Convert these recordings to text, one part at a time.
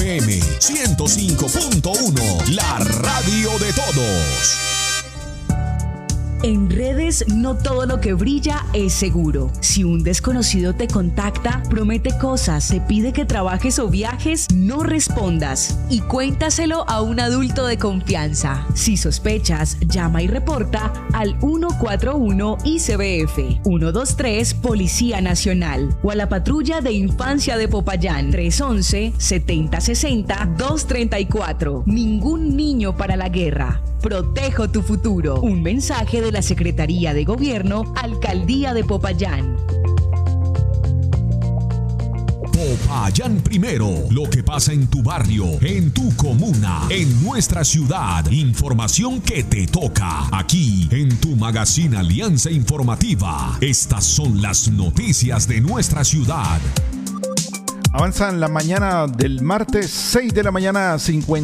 FM 105.1, la radio de todos. En redes no todo lo que brilla es seguro. Si un desconocido te contacta, promete cosas, te pide que trabajes o viajes, no respondas y cuéntaselo a un adulto de confianza. Si sospechas, llama y reporta al 141 ICBF, 123 Policía Nacional o a la Patrulla de Infancia de Popayán, 311-7060-234. Ningún niño para la guerra. Protejo tu futuro. Un mensaje de la Secretaría de Gobierno, Alcaldía de Popayán. Popayán Primero, lo que pasa en tu barrio, en tu comuna, en nuestra ciudad. Información que te toca aquí en tu magazine Alianza Informativa. Estas son las noticias de nuestra ciudad. Avanzan la mañana del martes, 6 de la mañana,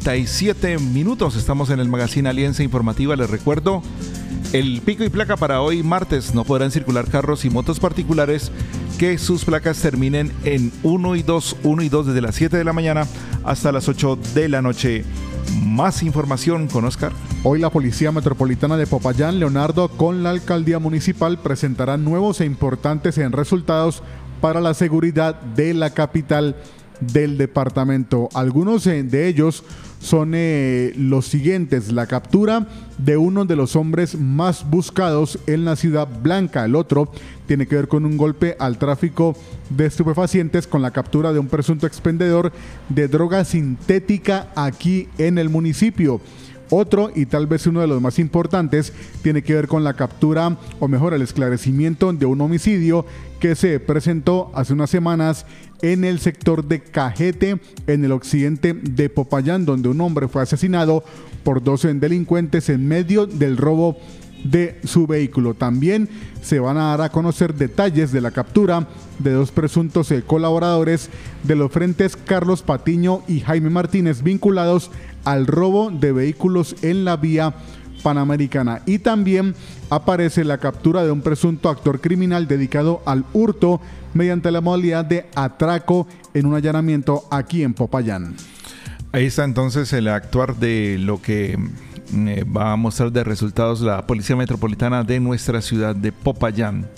57 minutos. Estamos en el magazine Alianza Informativa. Les recuerdo, el pico y placa para hoy martes: no podrán circular carros y motos particulares que sus placas terminen en 1 y 2 desde las 7 de la mañana hasta las 8 de la noche. Más información con Oscar. Hoy la Policía Metropolitana de Popayán, Leonardo, con la Alcaldía Municipal presentarán nuevos e importantes resultados para la seguridad de la capital del departamento. Algunos de ellos son los siguientes: la captura de uno de los hombres más buscados en la Ciudad Blanca. El otro tiene que ver con un golpe al tráfico de estupefacientes, con la captura de un presunto expendedor de droga sintética aquí en el municipio. Otro, y tal vez uno de los más importantes, tiene que ver con la captura, o mejor, el esclarecimiento de un homicidio que se presentó hace unas semanas en el sector de Cajete, en el occidente de Popayán, donde un hombre fue asesinado por 12 delincuentes en medio del robo de su vehículo. También se van a dar a conocer detalles de la captura de dos presuntos colaboradores de los frentes Carlos Patiño y Jaime Martínez, vinculados al robo de vehículos en la vía Panamericana. Y también aparece la captura de un presunto actor criminal dedicado al hurto mediante la modalidad de atraco en un allanamiento aquí en Popayán. Ahí está entonces el actuar de lo que va a mostrar de resultados la Policía Metropolitana de nuestra ciudad de Popayán.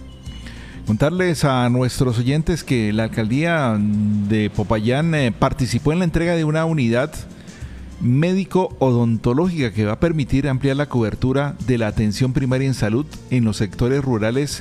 Contarles a nuestros oyentes que la Alcaldía de Popayán participó en la entrega de una unidad médico-odontológica que va a permitir ampliar la cobertura de la atención primaria en salud en los sectores rurales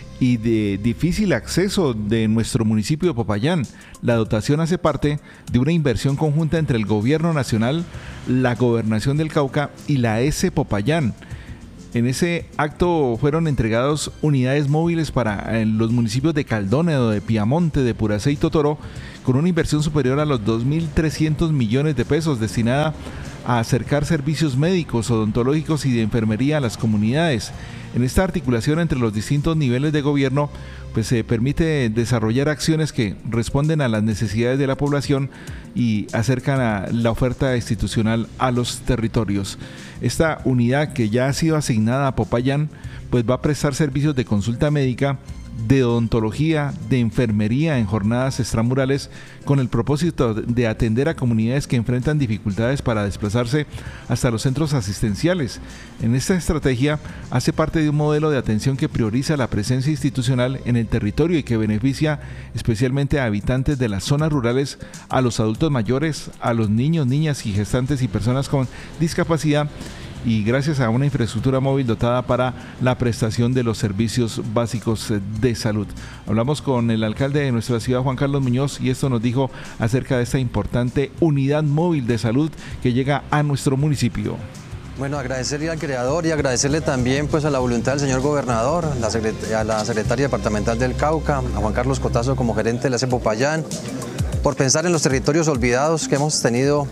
y de difícil acceso de nuestro municipio de Popayán. La dotación hace parte de una inversión conjunta entre el Gobierno Nacional, la Gobernación del Cauca y la ES Popayán. En ese acto fueron entregados unidades móviles para los municipios de Caldónedo, de Piamonte, de Puracé y Totoro, con una inversión superior a los 2.300 millones de pesos destinada a acercar servicios médicos, odontológicos y de enfermería a las comunidades. En esta articulación entre los distintos niveles de gobierno, pues se permite desarrollar acciones que responden a las necesidades de la población y acercan a la oferta institucional a los territorios. Esta unidad, que ya ha sido asignada a Popayán, pues va a prestar servicios de consulta médica, de odontología, de enfermería en jornadas extramurales, con el propósito de atender a comunidades que enfrentan dificultades para desplazarse hasta los centros asistenciales. En esta estrategia hace parte de un modelo de atención que prioriza la presencia institucional en el territorio y que beneficia especialmente a habitantes de las zonas rurales, a los adultos mayores, a los niños, niñas y gestantes y personas con discapacidad, y gracias a una infraestructura móvil dotada para la prestación de los servicios básicos de salud. Hablamos con el alcalde de nuestra ciudad, Juan Carlos Muñoz, y esto nos dijo acerca de esta importante unidad móvil de salud que llega a nuestro municipio. Bueno, agradecerle al creador y agradecerle también pues a la voluntad del señor gobernador, a la secretaria departamental del Cauca, a Juan Carlos Cotazo como gerente de la ES Popayán, por pensar en los territorios olvidados que hemos tenido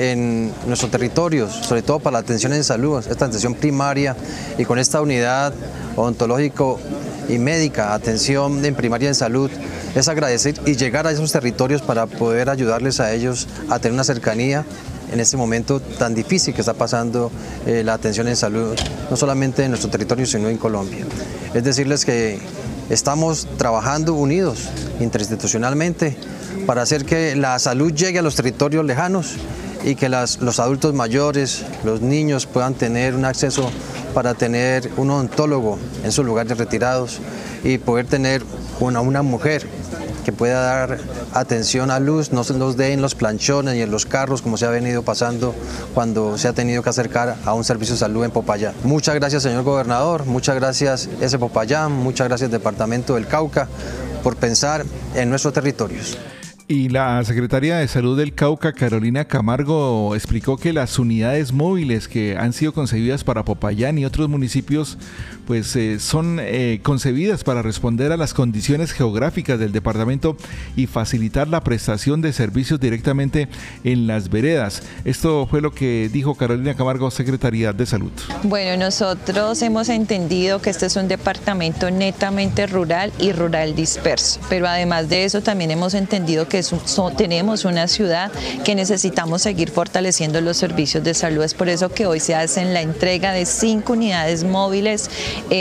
en nuestros territorios, sobre todo para la atención en salud, esta atención primaria, y con esta unidad odontológico y médica, atención en primaria en salud, es agradecer y llegar a esos territorios para poder ayudarles a ellos a tener una cercanía en este momento tan difícil que está pasando la atención en salud, no solamente en nuestro territorio, sino en Colombia. Es decirles que estamos trabajando unidos interinstitucionalmente para hacer que la salud llegue a los territorios lejanos y que los adultos mayores, los niños puedan tener un acceso para tener un odontólogo en sus lugares retirados y poder tener una mujer que pueda dar atención a luz, no se nos dé en los planchones y en los carros como se ha venido pasando cuando se ha tenido que acercar a un servicio de salud en Popayán. Muchas gracias, señor gobernador, muchas gracias S. Popayán, muchas gracias Departamento del Cauca por pensar en nuestros territorios. Y la secretaria de Salud del Cauca, Carolina Camargo, explicó que las unidades móviles que han sido concebidas para Popayán y otros municipios pues son concebidas para responder a las condiciones geográficas del departamento y facilitar la prestación de servicios directamente en las veredas. Esto fue lo que dijo Carolina Camargo, Secretaría de Salud. Bueno, nosotros hemos entendido que este es un departamento netamente rural y rural disperso, pero además de eso también hemos entendido que tenemos una ciudad que necesitamos seguir fortaleciendo los servicios de salud. Es por eso que hoy se hacen la entrega de 5 unidades móviles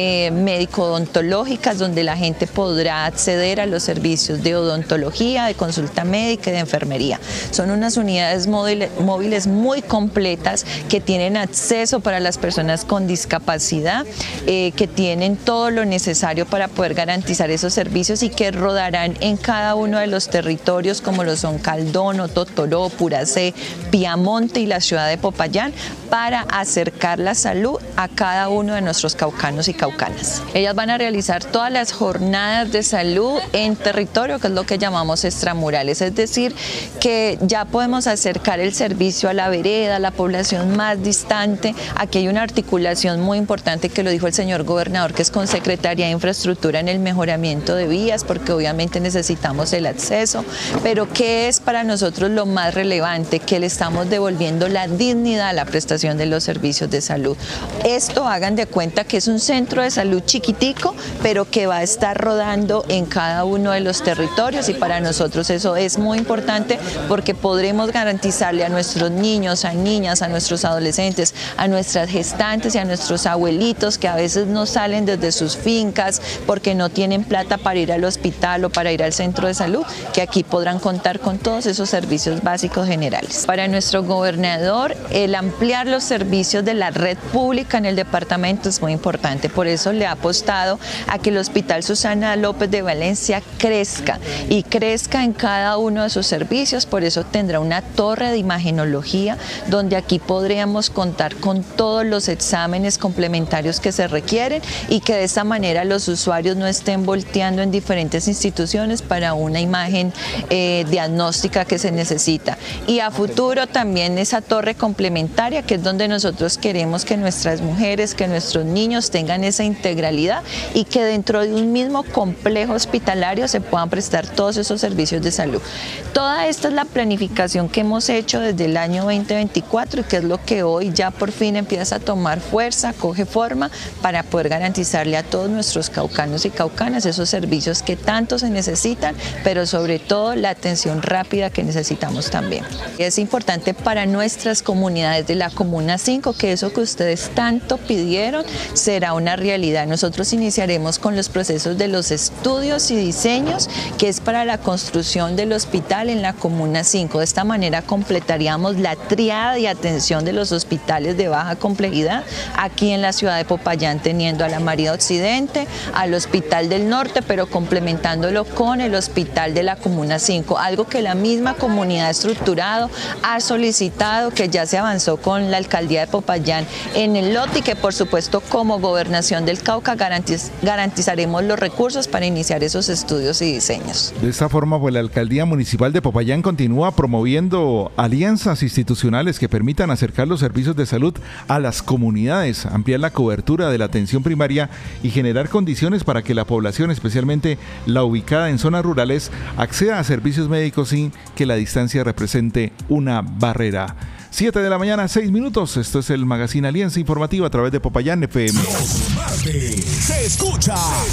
médico-odontológicas donde la gente podrá acceder a los servicios de odontología, de consulta médica y de enfermería. Son unas unidades móviles muy completas que tienen acceso para las personas con discapacidad, que tienen todo lo necesario para poder garantizar esos servicios y que rodarán en cada uno de los territorios como lo son Caldono, Totoró, Puracé, Piamonte y la ciudad de Popayán para acercar la salud a cada uno de nuestros caucanos y caucanas. Ellas van a realizar todas las jornadas de salud en territorio, que es lo que llamamos extramurales, es decir, que ya podemos acercar el servicio a la vereda, a la población más distante. Aquí hay una articulación muy importante que lo dijo el señor gobernador, que es con Secretaría de Infraestructura en el mejoramiento de vías, porque obviamente necesitamos el acceso, pero ¿qué es para nosotros lo más relevante? Que le estamos devolviendo la dignidad a la prestación de los servicios de salud. Esto hagan de cuenta que es un centro de salud chiquitico, pero que va a estar rodando en cada uno de los territorios y para nosotros eso es muy importante porque podremos garantizarle a nuestros niños, a niñas, a nuestros adolescentes, a nuestras gestantes y a nuestros abuelitos que a veces no salen desde sus fincas porque no tienen plata para ir al hospital o para ir al centro de salud, que aquí podrán contar con todos esos servicios básicos generales. Para nuestro gobernador, el ampliar los servicios de la red pública en el departamento es muy importante, por eso le ha apostado a que el Hospital Susana López de Valencia crezca y crezca en cada uno de sus servicios, por eso tendrá una torre de imagenología donde aquí podríamos contar con todos los exámenes complementarios que se requieren y que de esta manera los usuarios no estén volteando en diferentes instituciones para una imagen diagnóstica que se necesita. Y a futuro también esa torre complementaria, que es donde nosotros queremos que nuestras mujeres, que nuestros niños tengan esa integralidad y que dentro de un mismo complejo hospitalario se puedan prestar todos esos servicios de salud. Toda esta es la planificación que hemos hecho desde el año 2024 y que es lo que hoy ya por fin empieza a tomar fuerza, coge forma para poder garantizarle a todos nuestros caucanos y caucanas esos servicios que tanto se necesitan, pero sobre todo la atención rápida que necesitamos también. Es importante para nuestras comunidades de la Comuna 5 que eso que ustedes tanto pidieron será una realidad. Nosotros iniciaremos con los procesos de los estudios y diseños, que es para la construcción del hospital en la Comuna 5. De esta manera completaríamos la tríada de atención de los hospitales de baja complejidad aquí en la ciudad de Popayán, teniendo a la María Occidente, al Hospital del Norte, pero complementándolo con el Hospital de la Comuna 5, algo que la misma comunidad estructurado ha solicitado, que ya se avanzó con la Alcaldía de Popayán en el lote y que por supuesto como Gobernación del Cauca garantizaremos los recursos para iniciar esos estudios y diseños. De esta forma, pues la Alcaldía Municipal de Popayán continúa promoviendo alianzas institucionales que permitan acercar los servicios de salud a las comunidades, ampliar la cobertura de la atención primaria y generar condiciones para que la población, especialmente la ubicada en zonas rurales, acceda a servicios médicos sin que la distancia represente una barrera. 7 de la mañana, 6 minutos. Esto es el Magazine Alianza Informativa a través de Popayán FM. Los martes se escucha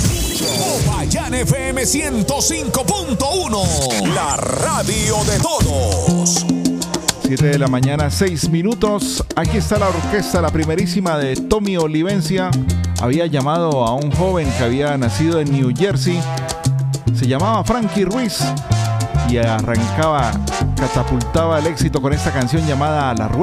Popayán FM 105.1, la radio de todos. 7 de la mañana, 6 minutos. Aquí está la orquesta, la primerísima de Tommy Olivencia. Había llamado a un joven que había nacido en New Jersey. Se llamaba Frankie Ruiz. y arrancaba, catapultaba el éxito con esta canción llamada La Rueda.